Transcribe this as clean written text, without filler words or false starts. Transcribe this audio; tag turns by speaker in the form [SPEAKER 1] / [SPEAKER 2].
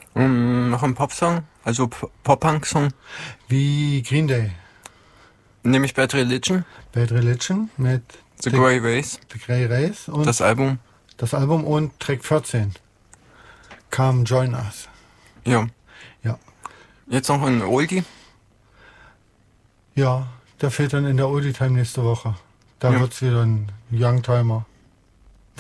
[SPEAKER 1] Noch ein Popsong, also Pop-Punk-Song.
[SPEAKER 2] Wie Green Day.
[SPEAKER 1] Nehme ich Bad Religion,
[SPEAKER 2] Bad Religion mit
[SPEAKER 1] The Grey Race,
[SPEAKER 2] The Grey Race und
[SPEAKER 1] das Album.
[SPEAKER 2] das Album und Track 14. Come Join Us.
[SPEAKER 1] Ja.
[SPEAKER 2] Ja.
[SPEAKER 1] Jetzt noch ein Oldie.
[SPEAKER 2] Ja, der fehlt dann in der Oldie Time nächste Woche. Da
[SPEAKER 1] Ja.
[SPEAKER 2] wird's wieder ein Youngtimer.